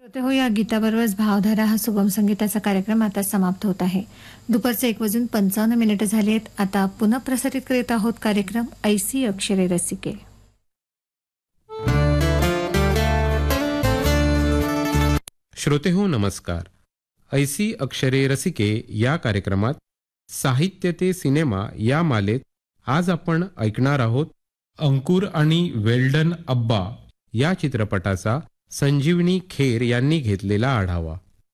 श्रोते हो, या गीताबरोबरच भावधारा हा सुगम संगीताचा कार्यक्रम आता समाप्त होत आहे. दुपारचे 1:55 झाले आहेत. आता पुन्हा प्रसारित करीत आहोत कार्यक्रम ऐसी अक्षरे रसिके. श्रोते हो नमस्कार. ऐसी अक्षरे रसिके या कार्यक्रमात साहित्य ते सिनेमा या मालेत आज आपण ऐकणार आहोत अंकुर आणि वेल्डन अब्बा या चित्रपटाचा संजीवनी खेर यांनी घेतलेला आढावा.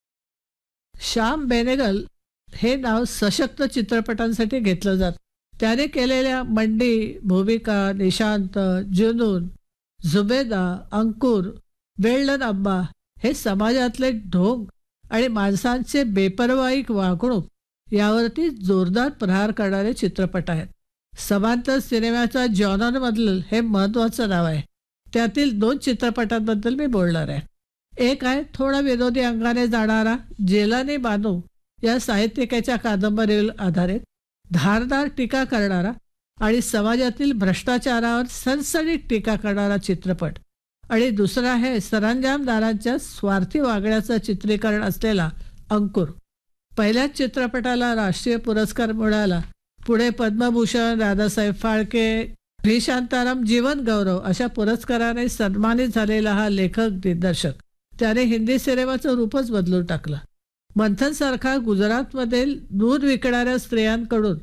श्याम बेनेगल हे नाव सशक्त चित्रपटांसाठी घेतलं जात. त्याने केलेल्या मंडी, भूमिका, निशांत, जुनून, जुबेदा, अंकुर, वेल्डन अब्बा हे समाजातले ढोंग आणि माणसांचे बेपर्वाई वागणूक यावरती जोरदार प्रहार करणारे चित्रपट आहेत. समांतर सिनेमाच्या जॉनरमधलं हे महत्त्वाचं नाव आहे. त्यातील 2 चित्रपटांबद्दल मी बोलणार आहे. एक आहे थोडा विनोदी अंगाने जाणारा जेलानी बानू या साहित्यिकेच्या कादंबरीवर आधारित धारदार टीका करणारा आणि समाजातील भ्रष्टाचारावर सनसनीत टीका करणारा चित्रपट, आणि दुसरा आहे सरंजामदारांच्या स्वार्थी वागण्याचं चित्रीकरण असलेला अंकुर. पहिल्याच चित्रपटाला राष्ट्रीय पुरस्कार मिळाला. पुढे पद्मभूषण, दादासाहेब फाळके, व्ही शांताराम जीवन गौरव अशा पुरस्काराने सन्मानित झालेला हा लेखक दिग्दर्शक त्याने हिंदी सिनेमाचं रूपच बदलून टाकलं. मंथनसारखा गुजरातमधील दूध विकणाऱ्या स्त्रियांकडून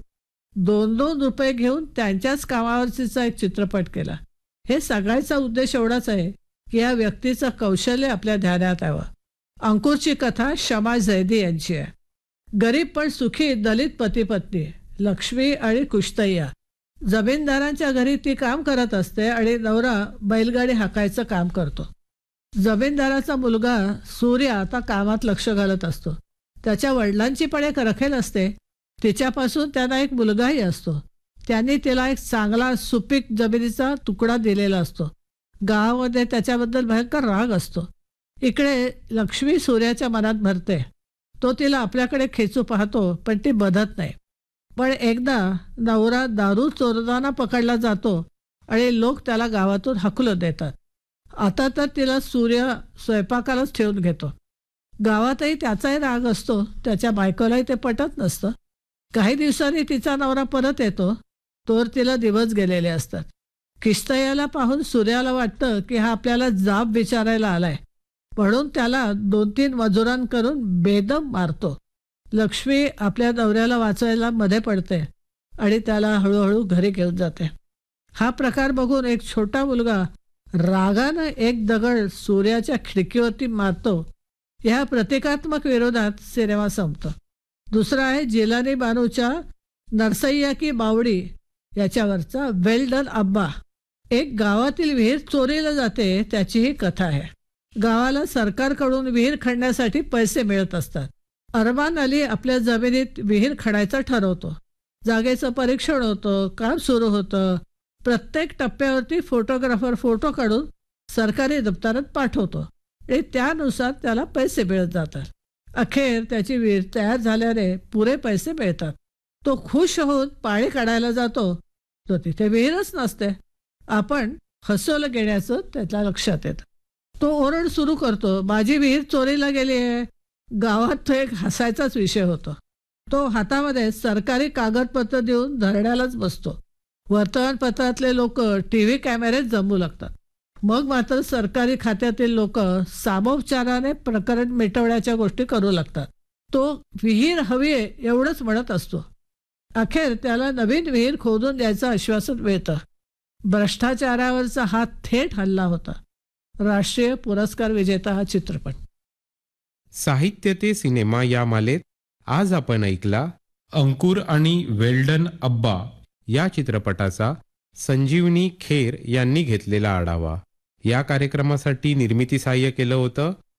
2-2 रुपये घेऊन त्यांच्याच कामावरचा एक चित्रपट केला. हे सगळ्याचा उद्देश एवढाच आहे की या व्यक्तीचं कौशल्य आपल्या ध्यानात यावं. अंकुरची कथा शमा झैदी यांची आहे. गरीब पण सुखी दलित पती पत्नी लक्ष्मी आणि कुश्तैया. जमीनदारांच्या घरी ती काम करत असते आणि नवरा बैलगाडी हाकायचं काम करतो. जमीनदाराचा मुलगा सूर्य आता कामात लक्ष घालत असतो. त्याच्या वडिलांची पण एक रखेल असते. तिच्यापासून त्यांना एक मुलगाही असतो. त्यांनी तिला एक चांगला सुपीक जमिनीचा तुकडा दिलेला असतो. गावामध्ये त्याच्याबद्दल भयंकर राग असतो. इकडे लक्ष्मी सूर्याच्या मनात भरते. तो तिला आपल्याकडे खेचू पाहतो पण ती बधत नाही. पण एकदा नवरा दारू चोरताना पकडला जातो आणि लोक त्याला गावातून हाकलून देतात. आता तर तिला सूर्य स्वयंपाकालाच ठेवून घेतो. गावातही त्याचाही राग असतो. त्याच्या बायकोलाही ते पटत नसतं. काही दिवसांनी तिचा नवरा परत येतो. तोवर तिला दिवस गेलेले असतात. किश्तैयाला पाहून सूर्याला वाटतं की हा आपल्याला जाब विचारायला आलाय, म्हणून त्याला 2-3 मजुरांकडून बेदम मारतो. लक्ष्मी आपल्या नवऱ्याला वाचवायला मध्ये पडते आणि त्याला हळूहळू घरी घेऊन जाते. हा प्रकार बघून एक छोटा मुलगा रागानं एक दगड सूर्याच्या खिडकीवरती मारतो. ह्या प्रतिकात्मक विरोधात सिनेमा संपतो. दुसरा आहे जेलानी बानूच्या नरसय्या की बावडी याच्यावरचा वेल्डन अब्बा. एक गावातील विहीर चोरीला जाते त्याची ही कथा आहे. गावाला सरकारकडून विहीर खणण्यासाठी पैसे मिळत असतात. अरमान अली आपल्या जमिनीत विहीर खणायचं ठरवतो. जागेचं परीक्षण होतं, काम सुरू होतं. प्रत्येक टप्प्यावरती फोटोग्राफर फोटो काढून सरकारी दप्तरात पाठवतो आणि त्यानुसार त्याला पैसे मिळत जातात. अखेर त्याची विहीर तयार झाल्याने पुरे पैसे मिळतात. तो खुश होऊन पाणी काढायला जातो. तो तिथे विहीरच नसते. आपण फसवलं गेल्याचं त्याच्या लक्षात येतं. तो ओरड सुरू करतो, माझी विहीर चोरीला गेली आहे. गावात तो एक हसायचाच विषय होतो. तो हातामध्ये सरकारी कागदपत्र देऊन धरण्यालाच बसतो. वर्तमानपत्रातले लोक TV कॅमेरेत जमू लागतात. मग मात्र सरकारी खात्यातील लोक सामोपचाराने प्रकरण मिटवण्याच्या गोष्टी करू लागतात. तो विहीर हवी आहे एवढंच म्हणत असतो. अखेर त्याला नवीन विहीर खोदून द्यायचं आश्वासन मिळतं. भ्रष्टाचारावरचा हा थेट हल्ला होता. राष्ट्रीय पुरस्कार विजेता हा चित्रपट. साहित्य ते सिनेमा या मालेत आज आपण ऐकला अंकुर आणि वेल्डन अब्बा या चित्रपटाचा संजीवनी खेर यांनी घेतलेला आढावा. या कार्यक्रमासाठी निर्मिती सहाय्य केलं होतं